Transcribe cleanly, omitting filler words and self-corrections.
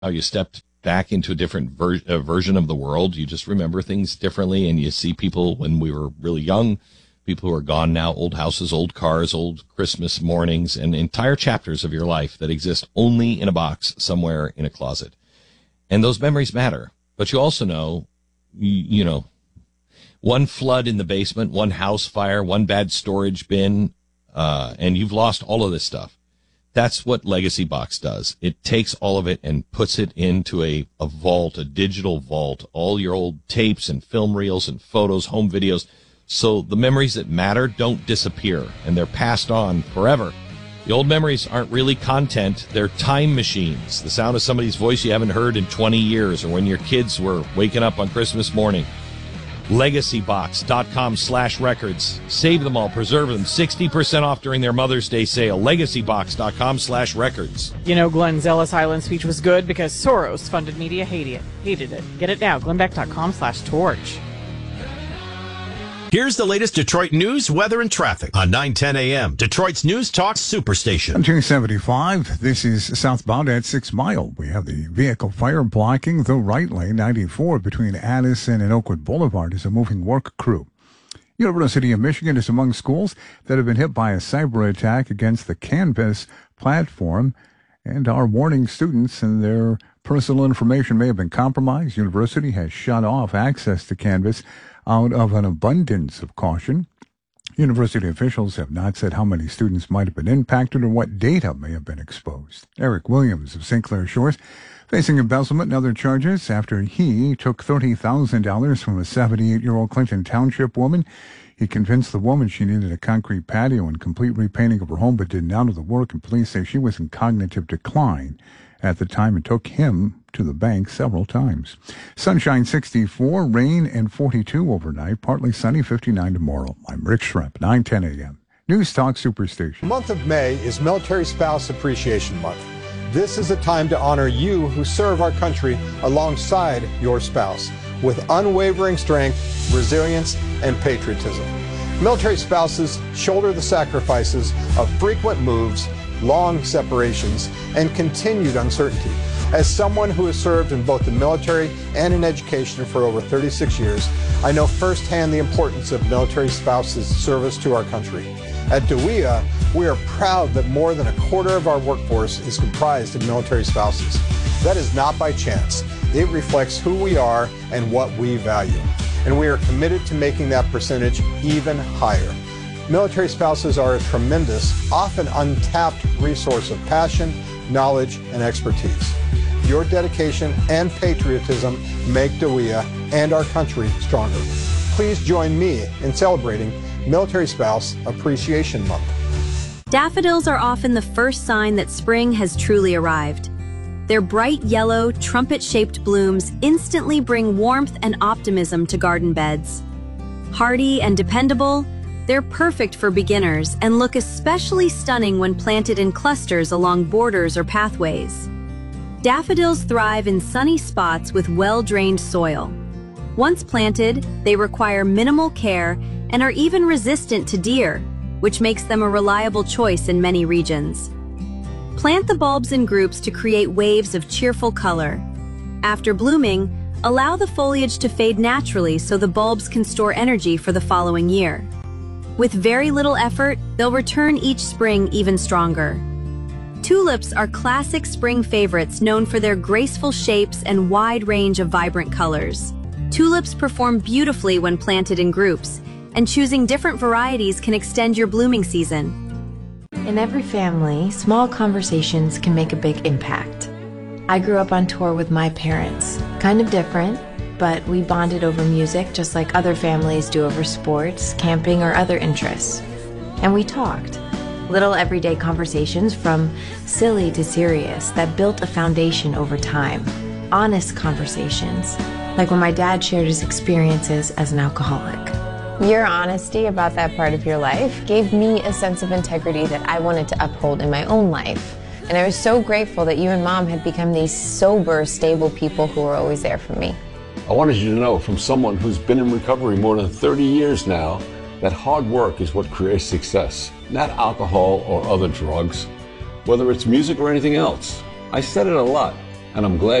how you stepped back into a different version of the world. You just remember things differently, and you see people when we were really young, people who are gone now, old houses, old cars, old Christmas mornings, and entire chapters of your life that exist only in a box somewhere in a closet. And those memories matter. But you also know, you know, one flood in the basement, one house fire, one bad storage bin, and you've lost all of this stuff. That's what Legacy Box does. It takes all of it and puts it into a vault, a digital vault, all your old tapes and film reels and photos, home videos. So the memories that matter don't disappear, and they're passed on forever. The old memories aren't really content. They're time machines. The sound of somebody's voice you haven't heard in 20 years, or when your kids were waking up on Christmas morning. LegacyBox.com/records. Save them all. Preserve them. 60% off during their Mother's Day sale. LegacyBox.com/records. You know, Glenn's Ellis Island speech was good because Soros-funded media hated it. Get it now. GlennBeck.com/torch. Here's the latest Detroit news, weather, and traffic on 9:10 a.m. Detroit's News Talk Superstation. 275. This is southbound at 6 Mile. We have the vehicle fire blocking the right lane. 94 between Addison and Oakwood Boulevard is a moving work crew. University of Michigan is among schools that have been hit by a cyber attack against the Canvas platform and are warning students and their personal information may have been compromised. University has shut off access to Canvas out of an abundance of caution. University officials have not said how many students might have been impacted or what data may have been exposed. Eric Williams of St. Clair Shores facing embezzlement and other charges after he took $30,000 from a 78-year-old Clinton Township woman. He convinced the woman she needed a concrete patio and complete repainting of her home but did none of the work, and police say she was in cognitive decline at the time and took him to the bank several times. Sunshine 64, rain and 42 overnight, partly sunny 59 tomorrow. I'm Rick Schremp, 9:10 a.m. News Talk Superstation. The month of May is Military Spouse Appreciation Month. This is a time to honor you who serve our country alongside your spouse with unwavering strength, resilience, and patriotism. Military spouses shoulder the sacrifices of frequent moves, long separations, and continued uncertainty. As someone who has served in both the military and in education for over 36 years, I know firsthand the importance of military spouses' service to our country. At DeWia, we are proud that more than a quarter of our workforce is comprised of military spouses. That is not by chance. It reflects who we are and what we value. And we are committed to making that percentage even higher. Military spouses are a tremendous, often untapped resource of passion, knowledge, and expertise. Your dedication and patriotism make DeWia and our country stronger. Please join me in celebrating Military Spouse Appreciation Month. Daffodils are often the first sign that spring has truly arrived. Their bright yellow, trumpet-shaped blooms instantly bring warmth and optimism to garden beds. Hardy and dependable, they're perfect for beginners and look especially stunning when planted in clusters along borders or pathways. Daffodils thrive in sunny spots with well-drained soil. Once planted, they require minimal care and are even resistant to deer, which makes them a reliable choice in many regions. Plant the bulbs in groups to create waves of cheerful color. After blooming, allow the foliage to fade naturally so the bulbs can store energy for the following year. With very little effort, they'll return each spring even stronger. Tulips are classic spring favorites known for their graceful shapes and wide range of vibrant colors. Tulips perform beautifully when planted in groups, and choosing different varieties can extend your blooming season. In every family, small conversations can make a big impact. I grew up on tour with my parents. Kind of different, but we bonded over music just like other families do over sports, camping, or other interests. And we talked. Little everyday conversations from silly to serious that built a foundation over time. Honest conversations, like when my dad shared his experiences as an alcoholic. Your honesty about that part of your life gave me a sense of integrity that I wanted to uphold in my own life. And I was so grateful that you and Mom had become these sober, stable people who were always there for me. I wanted you to know from someone who's been in recovery more than 30 years now that hard work is what creates success, not alcohol or other drugs, whether it's music or anything else. I said it a lot. And I'm glad